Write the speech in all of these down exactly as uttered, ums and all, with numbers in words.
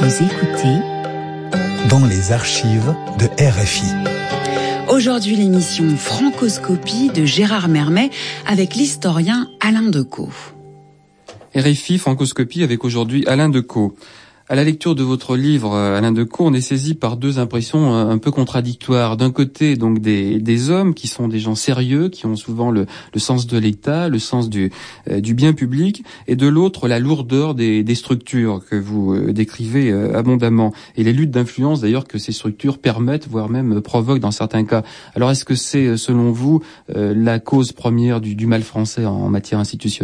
Vous écoutez Dans les archives de R F I. Aujourd'hui l'émission Francoscopie de Gérard Mermet avec l'historien Alain Decaux. R F I Francoscopie avec aujourd'hui Alain Decaux. À la lecture de votre livre, Alain Decaux, on est saisi par deux impressions un peu contradictoires. D'un côté, donc des, des hommes qui sont des gens sérieux, qui ont souvent le, le sens de l'État, le sens du, euh, du bien public, et de l'autre, la lourdeur des, des structures que vous euh, décrivez euh, abondamment, et les luttes d'influence d'ailleurs que ces structures permettent, voire même provoquent dans certains cas. Alors, est-ce que c'est, selon vous, euh, la cause première du, du mal français en, en matière institutionnelle ?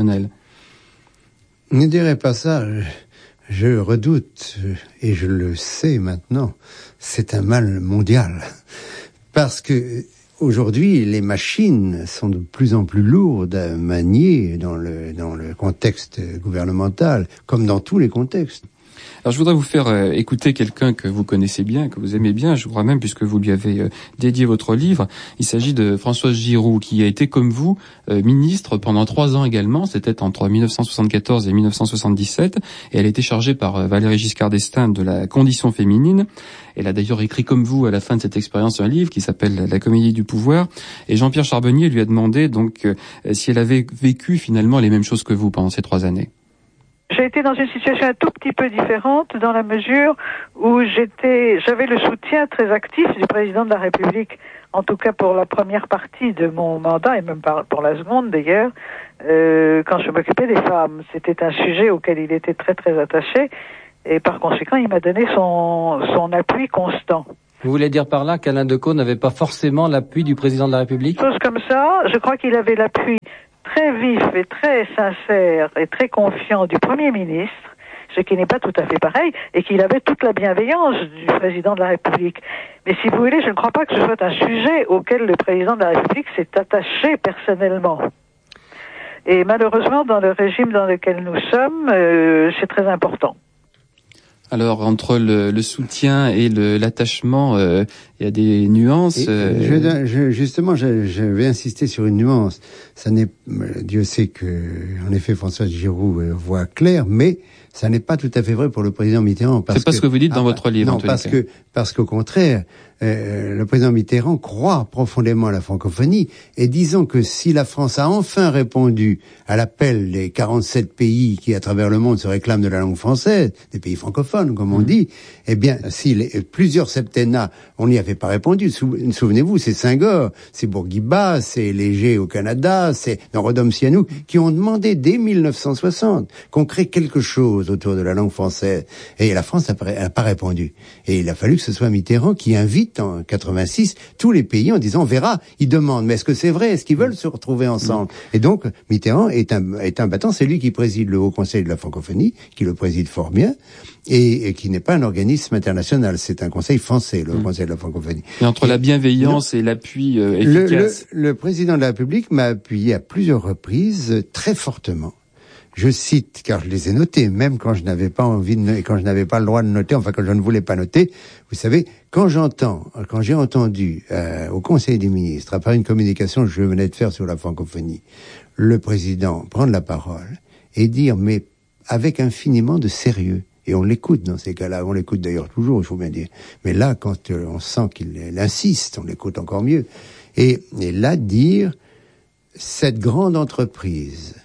Je ne dirais pas ça. Je... Je redoute, et je le sais maintenant, c'est un mal mondial. Parce que aujourd'hui, les machines sont de plus en plus lourdes à manier dans le, dans le contexte gouvernemental, comme dans tous les contextes. Alors je voudrais vous faire euh, écouter quelqu'un que vous connaissez bien, que vous aimez bien, je crois même, puisque vous lui avez euh, dédié votre livre. Il s'agit de Françoise Giroud, qui a été, comme vous, euh, ministre pendant trois ans également. C'était entre dix-neuf cent soixante-quatorze et dix-neuf cent soixante-dix-sept. Et elle a été chargée par euh, Valéry Giscard d'Estaing de la condition féminine. Elle a d'ailleurs écrit, comme vous, à la fin de cette expérience, un livre qui s'appelle La comédie du pouvoir. Et Jean-Pierre Charbonnier lui a demandé donc euh, si elle avait vécu finalement les mêmes choses que vous pendant ces trois années. J'ai été dans une situation un tout petit peu différente dans la mesure où j'étais, j'avais le soutien très actif du président de la République, en tout cas pour la première partie de mon mandat et même pour la seconde d'ailleurs, euh, quand je m'occupais des femmes. C'était un sujet auquel il était très très attaché et par conséquent il m'a donné son, son appui constant. Vous voulez dire par là qu'Alain Decaux n'avait pas forcément l'appui du président de la République ? Chose comme ça, je crois qu'il avait l'appui très vif et très sincère et très confiant du Premier ministre, ce qui n'est pas tout à fait pareil, et qu'il avait toute la bienveillance du président de la République. Mais si vous voulez, je ne crois pas que ce soit un sujet auquel le président de la République s'est attaché personnellement. Et malheureusement, dans le régime dans lequel nous sommes, euh, c'est très important. Alors, entre le, le soutien et le, l'attachement, euh, il y a des nuances. Euh... Je, je, justement, je, je vais insister sur une nuance. Ça n'est, Dieu sait que, en effet, François Giroud voit clair, mais ça n'est pas tout à fait vrai pour le président Mitterrand. Parce c'est pas que, ce que vous dites dans ah, votre livre. Non, parce que, parce qu'au contraire, euh, le président Mitterrand croit profondément à la francophonie, et disons que si la France a enfin répondu à l'appel des quarante-sept pays qui, à travers le monde, se réclament de la langue française, des pays francophones, comme on mmh. dit, eh bien, si les, plusieurs septennats, on n'y avait pas répondu. Souvenez-vous, c'est Senghor, c'est Bourguiba, c'est Léger au Canada, c'est Rodolphe Sihanouk, qui ont demandé dès mille neuf cent soixante qu'on crée quelque chose autour de la langue française. Et la France n'a pas répondu. Et il a fallu que ce soit Mitterrand qui invite en quatre-vingt-six tous les pays en disant, on verra, ils demandent, mais est-ce que c'est vrai, est-ce qu'ils veulent se retrouver ensemble? Et donc, Mitterrand est un, est un battant, c'est lui qui préside le Haut Conseil de la francophonie, qui le préside fort bien, et, et qui n'est pas un organisme international, c'est un conseil français, le Haut Conseil de la francophonie. Et entre et la bienveillance le, et l'appui euh, efficace. Le, le, le président de la République m'a appuyé à plusieurs reprises très fortement. Je cite, car je les ai notés, même quand je n'avais pas envie de, quand je n'avais pas le droit de noter, enfin quand je ne voulais pas noter. Vous savez, quand j'entends, quand j'ai entendu euh, au Conseil des ministres, après une communication que je venais de faire sur la francophonie, le président prendre la parole et dire, mais avec infiniment de sérieux, et on l'écoute dans ces cas-là, on l'écoute d'ailleurs toujours, il faut bien dire, mais là, quand euh, on sent qu'il insiste, on l'écoute encore mieux, et, et là dire, cette grande entreprise,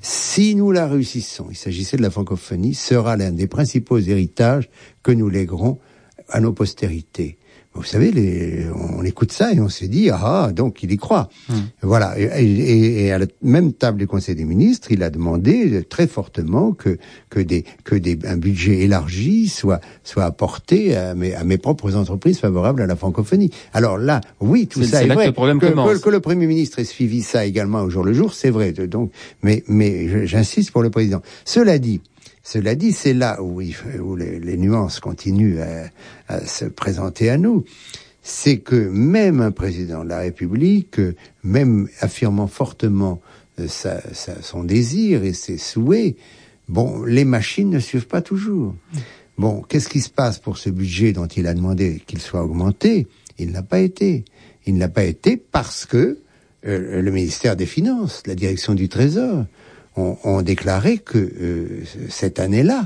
si nous la réussissons, il s'agissait de la francophonie, sera l'un des principaux héritages que nous léguerons à nos postérités. Vous savez, les, on écoute ça et on se dit, ah, donc il y croit. Mmh. Voilà. Et, et, et à la même table du Conseil des ministres, il a demandé très fortement que, que des, que des, un budget élargi soit, soit apporté à mes, à mes propres entreprises favorables à la francophonie. Alors là, oui, tout c'est, ça c'est est là vrai. Que le, problème que, commence. Que, que le Premier ministre ait suivi ça également au jour le jour, c'est vrai. Donc, mais, mais j'insiste pour le président. Cela dit, Cela dit, c'est là où, il, où les, les nuances continuent à, à se présenter à nous. C'est que même un président de la République, même affirmant fortement sa, sa, son désir et ses souhaits, bon, les machines ne suivent pas toujours. Bon, qu'est-ce qui se passe pour ce budget dont il a demandé qu'il soit augmenté? Il n'a pas été. Il n'a pas été parce que euh, le ministère des Finances, la direction du Trésor, ont, ont déclaré que euh, cette année-là,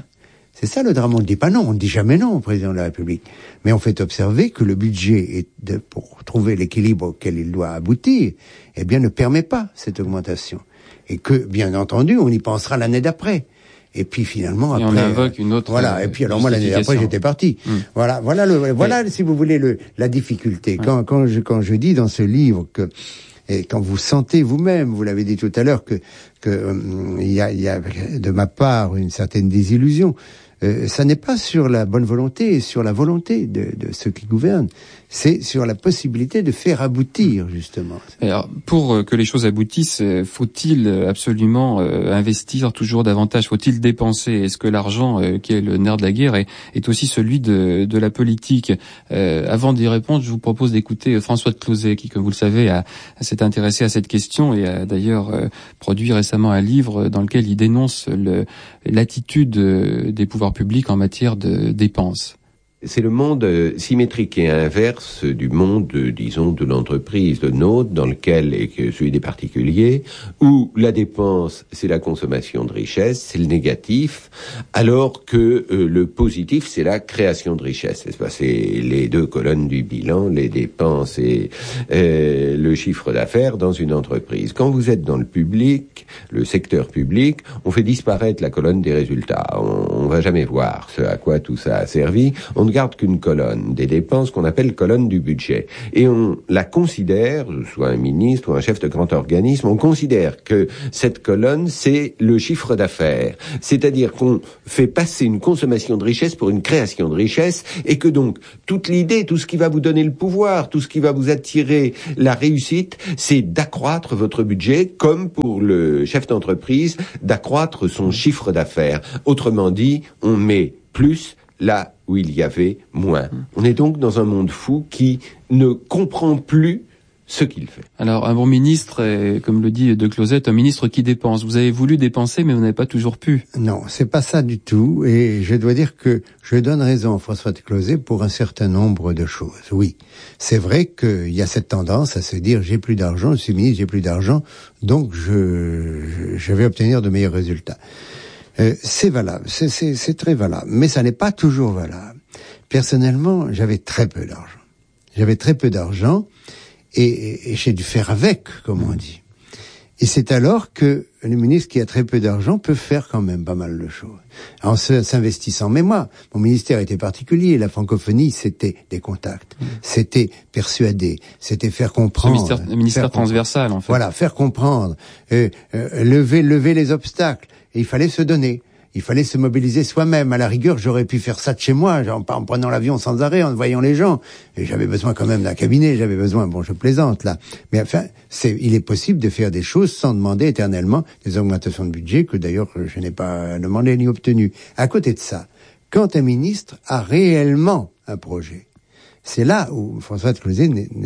C'est ça le drame. On ne dit pas non, on ne dit jamais non au président de la République. Mais on fait observer que le budget, est de, pour trouver l'équilibre auquel il doit aboutir, eh bien, ne permet pas cette augmentation. Et que, bien entendu, on y pensera l'année d'après. Et puis finalement, et après, on invoque une autre. Voilà. Et puis alors moi l'année d'après j'étais parti. Mmh. Voilà, voilà le, voilà, si vous voulez le, la difficulté. Ouais. Quand, quand je, quand je dis dans ce livre que, et quand vous sentez vous-même, vous l'avez dit tout à l'heure, que, que il y a, il y a de ma part une certaine désillusion. Euh, ça n'est pas sur la bonne volonté, sur la volonté de, de ceux qui gouvernent, c'est sur la possibilité de faire aboutir, justement. Alors, pour que les choses aboutissent, faut-il absolument investir toujours davantage? Faut-il dépenser? Est-ce que l'argent, qui est le nerf de la guerre, est, est aussi celui de, de la politique? euh, Avant d'y répondre, je vous propose d'écouter François de Closet, qui, comme vous le savez, a, s'est intéressé à cette question et a d'ailleurs euh, produit récemment un livre dans lequel il dénonce le, l'attitude des pouvoirs publics en matière de dépenses. C'est le monde symétrique et inverse du monde, disons, de l'entreprise, de nôtre, dans lequel est celui des particuliers, où la dépense, c'est la consommation de richesse, c'est le négatif, alors que euh, le positif, c'est la création de richesse. C'est, c'est les deux colonnes du bilan, les dépenses et euh, le chiffre d'affaires dans une entreprise. Quand vous êtes dans le public, le secteur public, on fait disparaître la colonne des résultats. On, on va jamais voir ce à quoi tout ça a servi. On ne garde qu'une colonne des dépenses qu'on appelle colonne du budget. Et on la considère, soit un ministre ou un chef de grand organisme, on considère que cette colonne, c'est le chiffre d'affaires. C'est-à-dire qu'on fait passer une consommation de richesse pour une création de richesse et que donc, toute l'idée, tout ce qui va vous donner le pouvoir, tout ce qui va vous attirer la réussite, c'est d'accroître votre budget comme pour le chef d'entreprise, d'accroître son chiffre d'affaires. Autrement dit, on met plus là où il y avait moins. On est donc dans un monde fou qui ne comprend plus ce qu'il fait. Alors, un bon ministre, est, comme le dit De Closet, un ministre qui dépense. Vous avez voulu dépenser, mais vous n'avez pas toujours pu. Non, c'est pas ça du tout. Et je dois dire que je donne raison à François De Closet pour un certain nombre de choses. Oui, c'est vrai qu'il y a cette tendance à se dire j'ai plus d'argent, je suis ministre, j'ai plus d'argent, donc je, je, je vais obtenir de meilleurs résultats. Euh, c'est valable, c'est, c'est, c'est très valable, mais ça n'est pas toujours valable. Personnellement, j'avais très peu d'argent. J'avais très peu d'argent et, et, et j'ai dû faire avec, comme on dit. Et c'est alors que le ministre qui a très peu d'argent peut faire quand même pas mal de choses, en s'investissant. Mais moi, mon ministère était particulier. La francophonie, c'était des contacts, mmh. c'était persuader, c'était faire comprendre. Un ministère, un ministère transversal, en fait. Voilà, faire comprendre, euh, euh, lever, lever les obstacles. Et il fallait se donner. Il fallait se mobiliser soi-même. À la rigueur, j'aurais pu faire ça de chez moi, en, en prenant l'avion sans arrêt, en voyant les gens. Et j'avais besoin quand même d'un cabinet, j'avais besoin, bon, je plaisante là. Mais enfin, c'est, il est possible de faire des choses sans demander éternellement des augmentations de budget, que d'ailleurs je n'ai pas demandé ni obtenu. À côté de ça, quand un ministre a réellement un projet, c'est là où François de Closet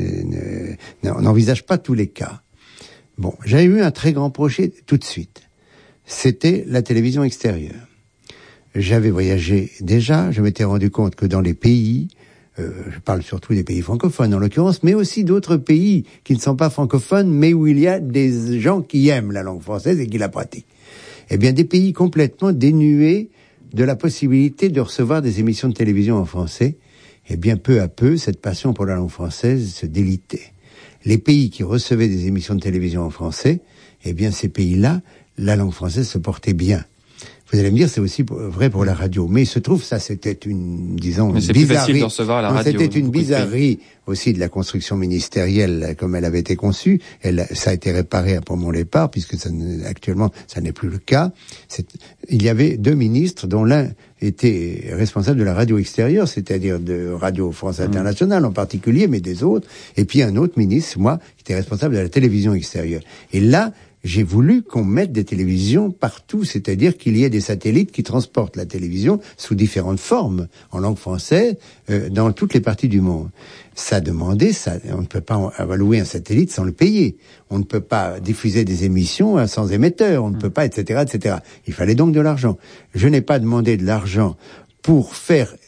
n'envisage pas tous les cas. Bon, j'avais eu un très grand projet tout de suite. C'était la télévision extérieure. J'avais voyagé déjà, je m'étais rendu compte que dans les pays, euh, je parle surtout des pays francophones en l'occurrence, mais aussi d'autres pays qui ne sont pas francophones, mais où il y a des gens qui aiment la langue française et qui la pratiquent. Eh bien, des pays complètement dénués de la possibilité de recevoir des émissions de télévision en français, eh bien, peu à peu, cette passion pour la langue française se délitait. Les pays qui recevaient des émissions de télévision en français, eh bien, ces pays-là, la langue française se portait bien. Vous allez me dire, c'est aussi vrai pour la radio. Mais il se trouve, ça, c'était une, disons, Mais une c'est bizarrerie. plus facile de recevoir la radio. Non, c'était une bizarrerie aussi de la construction ministérielle comme elle avait été conçue. Elle, ça a été réparé après mon départ, puisque ça, actuellement, ça n'est plus le cas. C'est, il y avait deux ministres, dont l'un était responsable de la radio extérieure, c'est-à-dire de Radio France Internationale mmh. en particulier, mais des autres. Et puis un autre ministre, moi, qui était responsable de la télévision extérieure. Et là, j'ai voulu qu'on mette des télévisions partout, c'est-à-dire qu'il y ait des satellites qui transportent la télévision sous différentes formes, en langue française, euh, dans toutes les parties du monde. Ça demandait, ça, on ne peut pas louer un satellite sans le payer. On ne peut pas diffuser des émissions sans émetteur, on ne peut pas, et cetera, et cetera. Il fallait donc de l'argent. Je n'ai pas demandé de l'argent pour faire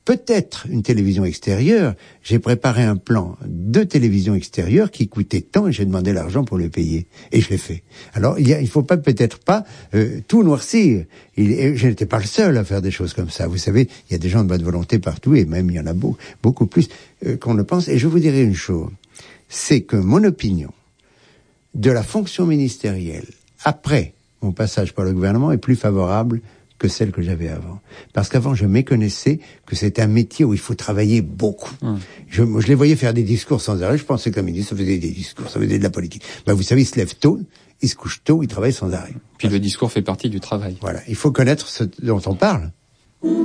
peut-être une télévision extérieure. J'ai préparé un plan de télévision extérieure qui coûtait tant et j'ai demandé l'argent pour le payer. Et je l'ai fait. Alors, il y a, il faut pas, peut-être pas, euh, tout noircir. Il, et je n'étais pas le seul à faire des choses comme ça. Vous savez, il y a des gens de bonne volonté partout et même il y en a beaucoup, beaucoup plus euh, qu'on ne pense. Et je vous dirai une chose. C'est que mon opinion de la fonction ministérielle après mon passage par le gouvernement est plus favorable que celle que j'avais avant. Parce qu'avant, je méconnaissais que c'est un métier où il faut travailler beaucoup. Hum. Je, je les voyais faire des discours sans arrêt. Je pensais que le ministre faisait des discours, ça faisait de la politique. Ben, vous savez, il se lève tôt, il se couche tôt, il travaille sans arrêt. Puis le discours fait partie du travail. Voilà. Il faut connaître ce dont on parle.